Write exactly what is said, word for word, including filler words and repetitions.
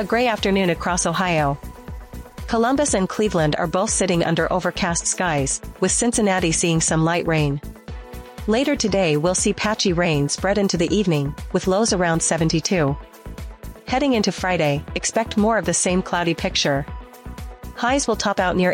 A gray afternoon across Ohio. Columbus and Cleveland are both sitting under overcast skies, with Cincinnati seeing some light rain. Later today we'll see patchy rain spread into the evening, with lows around seventy-two. Heading into Friday, expect more of the same cloudy picture. Highs will top out near